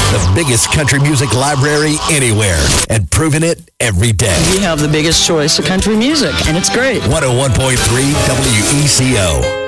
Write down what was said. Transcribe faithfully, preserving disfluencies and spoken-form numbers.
The biggest country music library anywhere, and proving it every day. We have the biggest choice of country music, and it's great. one oh one point three W E C O.